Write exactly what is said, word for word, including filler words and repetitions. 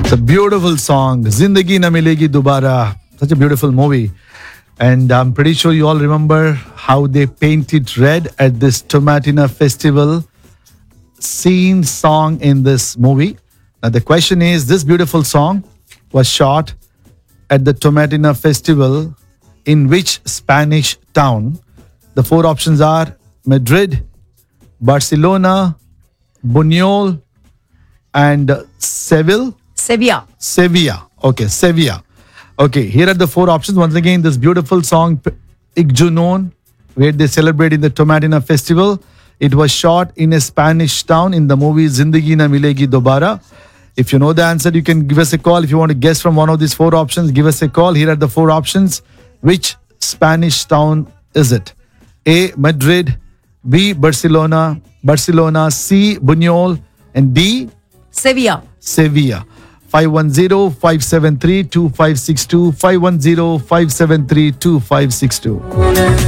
It's a beautiful song. Zindagi Na Milegi Dobara. Such a beautiful movie. And I'm pretty sure you all remember how they painted red at this Tomatina festival scene song in this movie. Now the question is, this beautiful song was shot at the Tomatina festival in which Spanish town? The four options are Madrid, Barcelona, Buñol, and Seville. Sevilla. Sevilla. Okay, Sevilla. Okay, here are the four options. Once again, this beautiful song, Ik Junoon, where they celebrate in the Tomatina festival. It was shot in a Spanish town in the movie Zindagi Na Milegi Dobara. If you know the answer, you can give us a call. If you want to guess from one of these four options, give us a call. Here are the four options. Which Spanish town is it? A. Madrid, B. Barcelona, Barcelona, C. Buñol, and D. Sevilla. Sevilla. five one zero, five seven three, two five six two, five one zero, five seven three, two five six two.